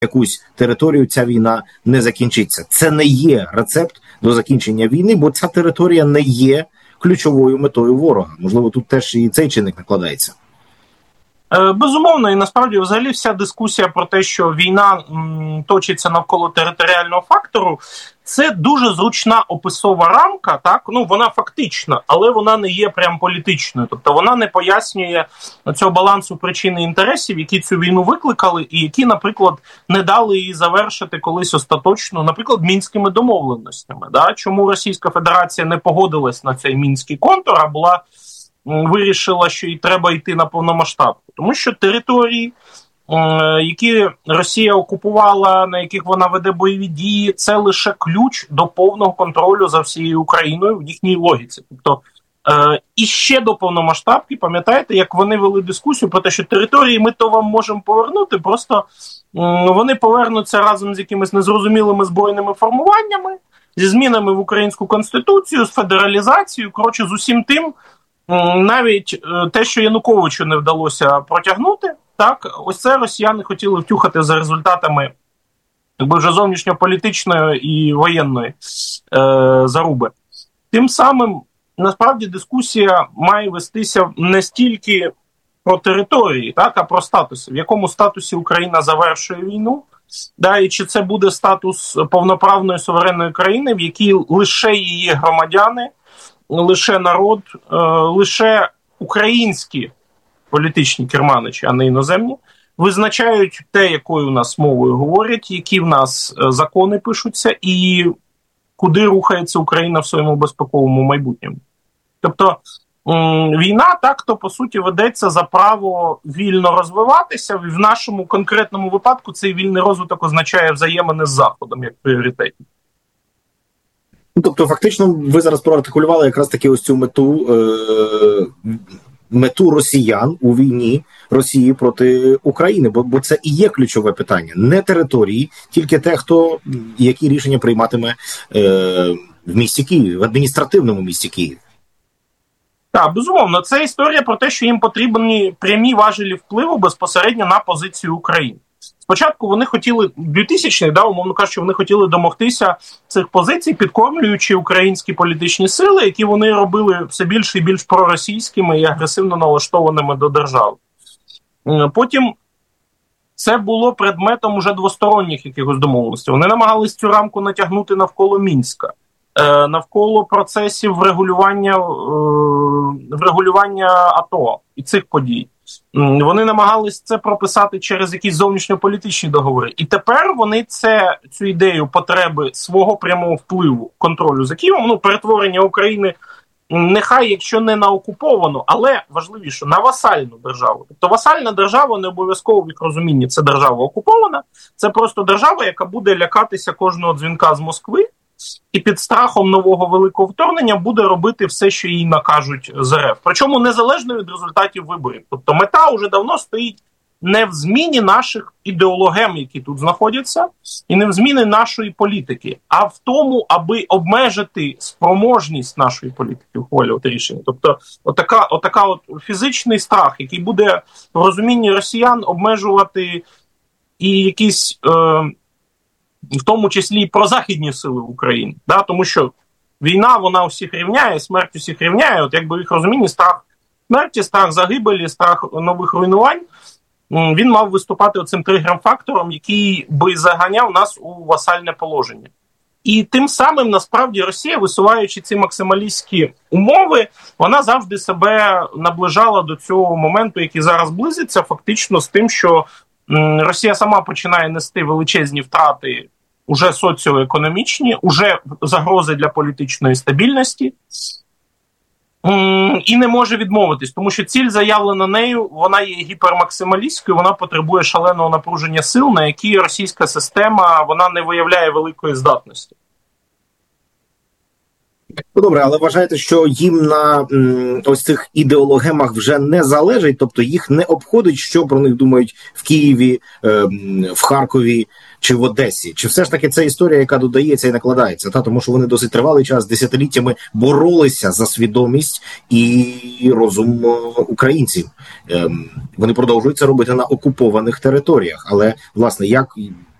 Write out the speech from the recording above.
якусь територію, ця війна не закінчиться. Це не є рецепт до закінчення війни, бо ця територія не є ключовою метою ворога. Можливо, тут теж і цей чинник накладається. Безумовно, і насправді взагалі вся дискусія про те, що війна точиться навколо територіального фактору, це дуже зручна описова рамка, так? Ну, вона фактична, але вона не є прям політичною. Тобто вона не пояснює цього балансу причин і інтересів, які цю війну викликали, і які, наприклад, не дали її завершити колись остаточно, наприклад, мінськими домовленостями. Да? Чому Російська Федерація не погодилась на цей мінський контур, а була вирішила, що їй треба йти на повномасштабку. Тому що території, які Росія окупувала, на яких вона веде бойові дії, це лише ключ до повного контролю за всією Україною в їхній логіці. Тобто, і ще до повномасштабки, пам'ятаєте, як вони вели дискусію про те, що території ми то вам можемо повернути, просто вони повернуться разом з якимись незрозумілими збройними формуваннями, зі змінами в українську конституцію, з федералізацією, коротше, з усім тим, навіть те, що Януковичу не вдалося протягнути, так, ось це росіяни хотіли втюхати за результатами якби вже зовнішньополітичної і воєнної заруби. Тим самим, насправді, дискусія має вестися не стільки про території, так, а про статуси. В якому статусі Україна завершує війну, да, і чи це буде статус повноправної суверенної країни, в якій лише її громадяни, лише народ, лише українські політичні керманичі, а не іноземні, визначають те, якою у нас мовою говорять, які в нас закони пишуться і куди рухається Україна в своєму безпековому майбутньому. Тобто війна так-то, по суті, ведеться за право вільно розвиватися. В нашому конкретному випадку цей вільний розвиток означає взаємини з Заходом як пріоритетні. Тобто, фактично, ви зараз проартикулювали якраз таки ось цю мету росіян у війні Росії проти України, бо це і є ключове питання. Не території, тільки те, хто які рішення прийматиме в місті Києві, в адміністративному місті Києві. Так, безумовно, це історія про те, що їм потрібні прямі важелі впливу безпосередньо на позицію України. Спочатку вони хотіли, 2000-х, да, умовно кажучи, вони хотіли домогтися цих позицій, підкормлюючи українські політичні сили, які вони робили все більше і більш проросійськими і агресивно налаштованими до держави. Потім це було предметом уже двосторонніх якихось домовленостей. Вони намагались цю рамку натягнути навколо Мінська, навколо процесів врегулювання АТО і цих подій. Вони намагались це прописати через якісь зовнішньополітичні договори. І тепер вони цю ідею потреби свого прямого впливу, контролю за Києвом, перетворення України, нехай якщо не на окуповану, але важливіше, на васальну державу. Тобто васальна держава не обов'язково в їх розумінні це держава окупована, це просто держава, яка буде лякатися кожного дзвінка з Москви, і під страхом нового великого вторгнення буде робити все, що їй накажуть з РФ. Причому незалежно від результатів виборів. Тобто мета вже давно стоїть не в зміні наших ідеологем, які тут знаходяться, і не в зміні нашої політики, а в тому, аби обмежити спроможність нашої політики ухвалювати рішення. Тобто отака фізичний страх, який буде в розумінні росіян обмежувати і якісь... в тому числі і прозахідні сили в Україні. Да? Тому що війна, вона усіх рівняє, смерть усіх рівняє. От якби в їх розумінні страх смерті, страх загибелі, страх нових руйнувань, він мав виступати оцим тригером-фактором, який би заганяв нас у васальне положення. І тим самим, насправді, Росія, висуваючи ці максималістські умови, вона завжди себе наближала до цього моменту, який зараз близиться, фактично з тим, що Росія сама починає нести величезні втрати уже соціоекономічні, уже загрози для політичної стабільності, і не може відмовитись, тому що ціль, заявлена нею, вона є гіпермаксималістською, вона потребує шаленого напруження сил, на які російська система вона не виявляє великої здатності. Ну, добре, але вважаєте, що їм на ось цих ідеологемах вже не залежить, тобто їх не обходить, що про них думають в Києві, в Харкові чи в Одесі? Чи все ж таки це історія, яка додається і накладається? Тому що вони досить тривалий час, десятиліттями боролися за свідомість і розум українців. Вони продовжують це робити на окупованих територіях. Але, власне, як